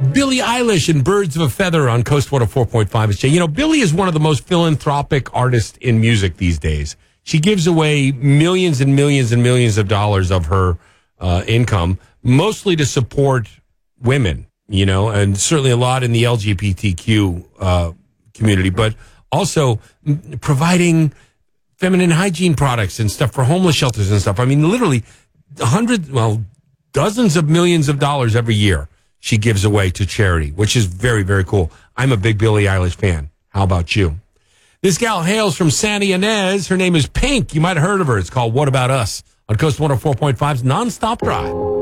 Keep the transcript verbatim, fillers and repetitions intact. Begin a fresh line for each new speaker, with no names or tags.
Billie Eilish and Birds of a Feather on Coast one oh four point five. You know, Billie is one of the most philanthropic artists in music these days. She gives away millions and millions and millions of dollars of her uh, income, mostly to support women, you know, and certainly a lot in the L G B T Q uh, community, but also providing feminine hygiene products and stuff for homeless shelters and stuff. I mean, literally hundreds, well, dozens of millions of dollars every year she gives away to charity, which is very, very cool. I'm a big Billie Eilish fan. How about you? This gal hails from Santa Ynez. Her name is Pink. You might have heard of her. It's called What About Us on Coast one oh four point five's Nonstop Drive.